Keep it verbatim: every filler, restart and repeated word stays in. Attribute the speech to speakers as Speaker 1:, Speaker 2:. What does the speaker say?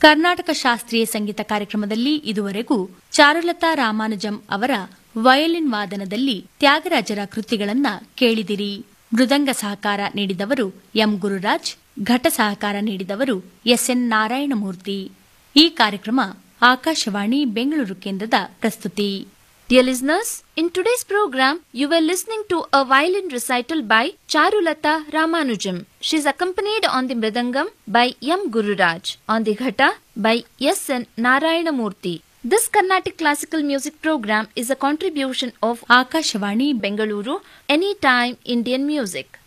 Speaker 1: ಕರ್ನಾಟಕ ಶಾಸ್ತ್ರೀಯ ಸಂಗೀತ ಕಾರ್ಯಕ್ರಮದಲ್ಲಿ ಇದುವರೆಗೂ ಚಾರುಲತಾ ರಾಮಾನುಜಂ ಅವರ ವಯಲಿನ್ ವಾದನದಲ್ಲಿ ತ್ಯಾಗರಾಜರ ಕೃತಿಗಳನ್ನ ಕೇಳಿದಿರಿ. ಮೃದಂಗ ಸಹಕಾರ ನೀಡಿದವರು ಎಂ ಗುರುರಾಜ್, ಘಟ ಸಹಕಾರ ನೀಡಿದವರು ಎಸ್ಎನ್ ನಾರಾಯಣಮೂರ್ತಿ. ಈ ಕಾರ್ಯಕ್ರಮ ಆಕಾಶವಾಣಿ ಬೆಂಗಳೂರು ಕೇಂದ್ರದ ಪ್ರಸ್ತುತಿ.
Speaker 2: Dear listeners, in today's program, you were listening to a violin recital by Charulata Ramanujam. She is accompanied on the mridangam by M. Gururaj, on the ghata by S. N. Narayanamurthy. This Carnatic classical music program is a contribution of
Speaker 1: Akashvani
Speaker 2: Bengaluru, Anytime Indian Music.